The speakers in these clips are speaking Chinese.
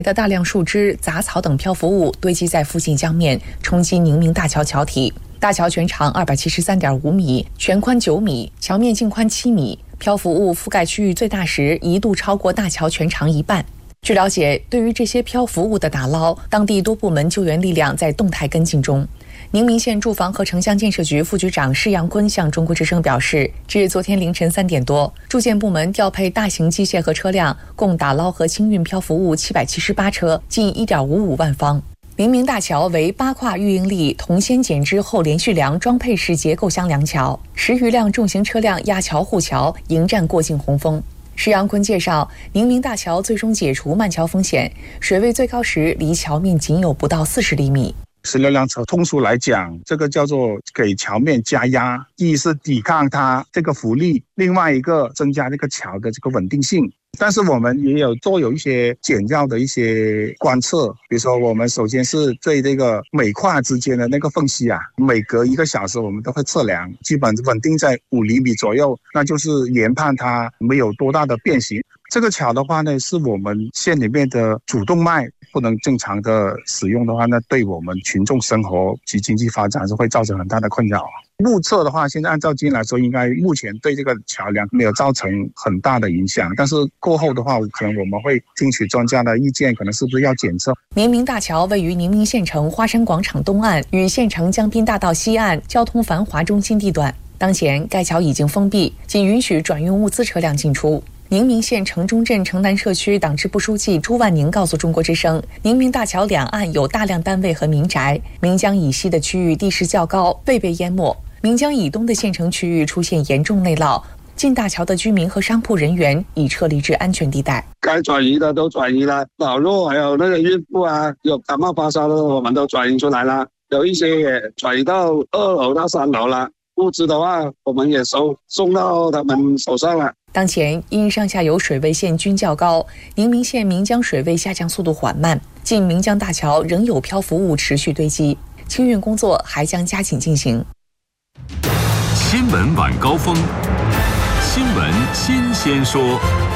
的大量树枝、杂草等漂浮物堆积在附近江面，冲击宁明大桥桥体。大桥全长273.5米，全宽9米，桥面净宽7米。漂浮物覆盖区域最大时一度超过大桥全长一半。据了解，对于这些漂浮物的打捞，当地多部门救援力量在动态跟进中。宁明县住房和城乡建设局副局长施阳坤向中国之声表示，至昨天凌晨3点多，住建部门调配大型机械和车辆，共打捞和清运漂浮物778车，近1.55万方。宁明大桥为8跨预应力铜锨剪枝后连续梁装配式结构箱梁桥，10余辆重型车辆压桥护桥，迎战过境洪峰。施阳坤介绍，宁明大桥最终解除漫桥风险，水位最高时离桥面仅有不到40厘米。 16辆车，通俗来讲，这个叫做给桥面加压，一是抵抗它这个浮力，另外一个增加这个桥的这个稳定性。但是我们也有一些简要的一些观测，比如说我们首先是对这个每跨之间的那个缝隙啊，每隔1个小时我们都会测量，基本稳定在5厘米左右，那就是研判它没有多大的变形。这个桥的话呢，是我们县里面的主动脉，不能正常的使用的话，那对我们群众生活及经济发展是会造成很大的困扰。目测的话，现在按照经验来说，应该目前对这个桥梁没有造成很大的影响，但是过后的话，可能我们会听取专家的意见，可能是不是要检测。 宁明大桥位于宁明县城花山广场东岸与县城江滨大道西岸交通繁华中心地段，当前该桥已经封闭，仅允许转运物资车辆进出。宁明县城中镇城南社区党支部书记朱万宁告诉中国之声，宁明大桥两岸有大量单位和民宅，岷江以西的区域地势较高，未被淹没。岷江以东的县城区域出现严重内涝，进大桥的居民和商铺人员已撤离至安全地带。 该转移的都转移了，老弱还有那个孕妇啊，有感冒发烧的我们都转移出来了，有一些也转移到2楼到3楼了。物资的话，我们也送到他们手上了。 当前因上下游水位线均较高，宁明县岷江水位下降速度缓慢，近岷江大桥仍有漂浮物持续堆积，清运工作还将加紧进行。 新闻晚高峰，新闻新鲜说。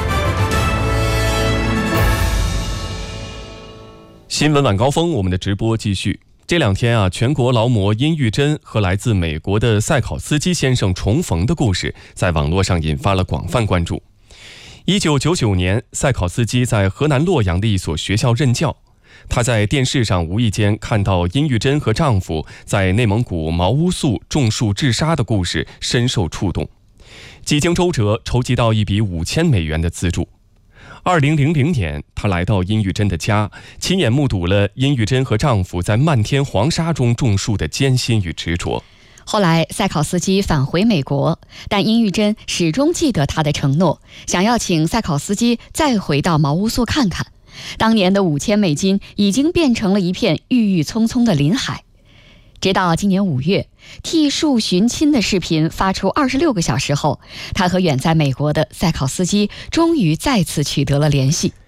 新闻晚高峰，我们的直播继续。这2天全国劳模殷玉珍和来自美国的赛考斯基先生重逢的故事在网络上引发了广泛关注。1999年，赛考斯基在河南洛阳的一所学校任教，他在电视上无意间看到殷玉珍和丈夫在内蒙古毛乌素种树治沙的故事，深受触动，几经周折筹集到一笔5000美元的资助。2000年，他来到殷玉珍的家，亲眼目睹了殷玉珍和丈夫在漫天黄沙中种树的艰辛与执着。 后来赛考斯基返回美国，但殷玉珍始终记得他的承诺，想要请赛考斯基再回到毛乌素看看。当年的5000美金已经变成了一片郁郁葱葱的林海。直到今年5月，替树寻亲的视频发出26个小时后，他和远在美国的赛考斯基终于再次取得了联系。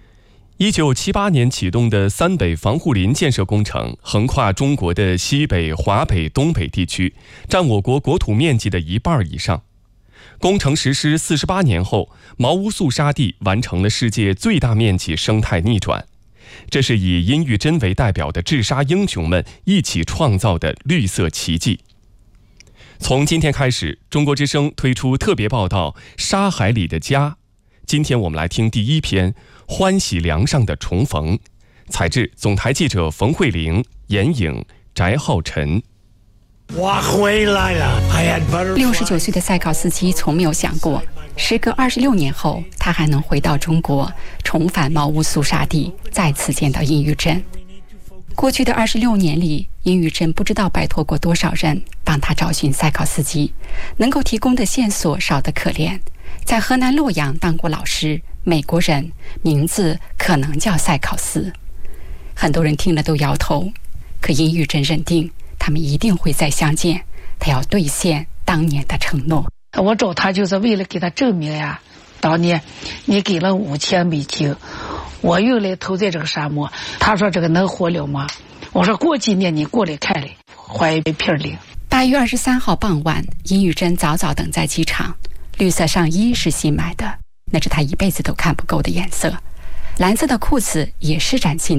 1978年启动的3北防护林建设工程，横跨中国的西北、华北、东北地区，占我国国土面积的1半以上。工程实施48年后，毛乌素沙地完成了世界最大面积生态逆转。这是以殷玉珍为代表的治沙英雄们一起创造的绿色奇迹。从今天开始，中国之声推出特别报道《沙海里的家》。今天我们来听第1篇《欢喜梁上的重逢》，采制总台记者冯慧玲、严颖、翟浩晨。 我回来了。 69岁的赛考斯基从没有想过，时隔26年后，他还能回到中国，重返毛乌素沙地，再次见到殷玉珍。过去的26年里，殷玉珍不知道拜托过多少人帮他找寻赛考斯基，能够提供的线索少得可怜。在河南洛阳当过老师，美国人，名字可能叫赛考斯。很多人听了都摇头，可殷玉珍认定他们一定会再相见，他要兑现当年的承诺。 我找他就是为了给他证明呀，当年你给了5000美金，我用来投在这个沙漠。他说这个能活了吗？我说过几年你过来看来，怀一片领。 8月23号傍晚，殷玉珍早早等在机场，绿色上衣是新买的，那是她一辈子都看不够的颜色。 蓝色的裤子也施展劲